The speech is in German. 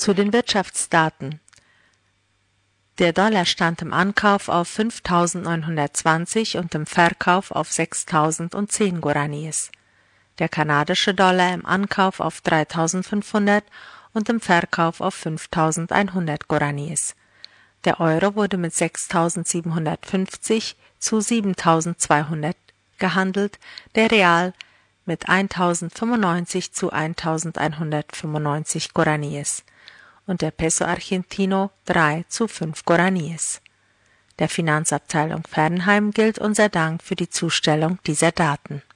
Zu den Wirtschaftsdaten. Der Dollar stand im Ankauf auf 5.920 und im Verkauf auf 6.010 Guaraníes. Der kanadische Dollar im Ankauf auf 3.500 und im Verkauf auf 5.100 Guaraníes. Der Euro wurde mit 6.750 zu 7.200 gehandelt, der Real mit 1.095 zu 1.195 Guaraníes und der Peso Argentino 3 zu 5 Guaraníes. Der Finanzabteilung Fernheim gilt unser Dank für die Zustellung dieser Daten.